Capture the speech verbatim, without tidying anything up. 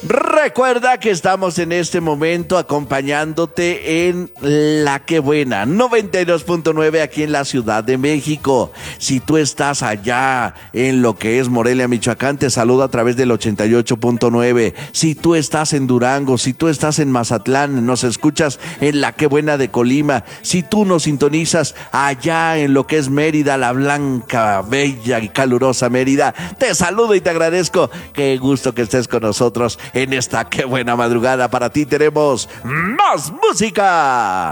Recuerda que estamos en este momento acompañándote en La Que Buena, noventa y dos punto nueve aquí en la Ciudad de México. Si tú estás allá en lo que es Morelia, Michoacán, te saludo a través del ochenta y ocho punto nueve. Si tú estás en Durango, si tú estás en Mazatlán, nos escuchas en La Que Buena de Colima. Si tú nos sintonizas allá en lo que es Mérida, la blanca, bella y calurosa Mérida, te saludo y te agradezco. Qué gusto que estés con nosotros en esta Qué Buena madrugada. Para ti tenemos más música.